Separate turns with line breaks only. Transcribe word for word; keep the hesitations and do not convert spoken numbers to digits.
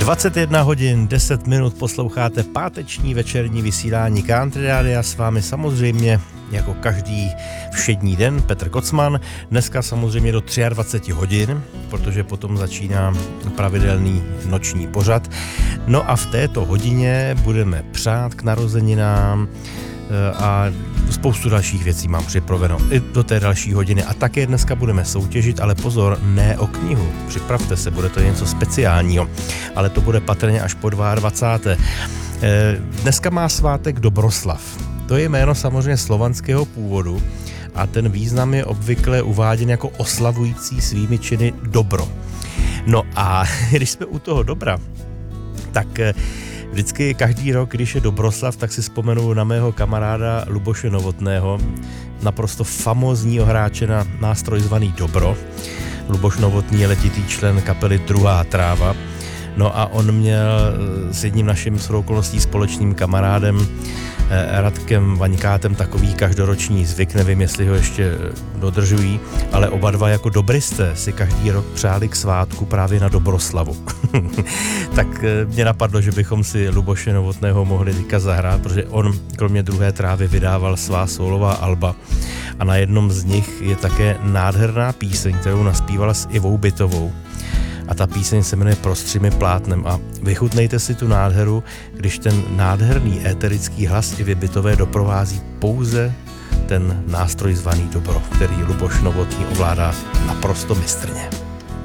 dvacet jedna hodin deset minut posloucháte páteční večerní vysílání Country Rádia, s vámi samozřejmě jako každý všední den Petr Kocman. Dneska samozřejmě do dvacet tři hodin, protože potom začíná pravidelný noční pořad. No a v této hodině budeme přát k narozeninám a spoustu dalších věcí mám připraveno i do té další hodiny. A také dneska budeme soutěžit, ale pozor, ne o knihu. Připravte se, bude to něco speciálního, ale to bude patrně až po dvacáté druhé Dneska má svátek Dobroslav. To je jméno samozřejmě slovanského původu a ten význam je obvykle uváděn jako oslavující svými činy dobro. No a když jsme u toho dobra, tak vždycky každý rok, když je Dobroslav, tak si vzpomenu na mého kamaráda Luboše Novotného, naprosto famózního hráče na nástroj zvaný dobro. Luboš Novotný je letitý člen kapely Druhá tráva. No a on měl s jedním naším shodou okolností společným kamarádem Radkem Vaňkátem takový každoroční zvyk, nevím, jestli ho ještě dodržují, ale oba dva jako dobristé si každý rok přáli k svátku právě na Dobroslavu. Tak mě napadlo, že bychom si Luboše Novotného mohli teďka zahrát, protože on kromě Druhé trávy vydával svá solová alba a na jednom z nich je také nádherná píseň, kterou naspívala s Ivou Bytovou. A ta píseň se jmenuje Prostřimi plátnem a vychutnejte si tu nádheru, když ten nádherný éterický hlas Ivy Bytové doprovází pouze ten nástroj zvaný dobro, který Luboš Novotný ovládá naprosto mistrně.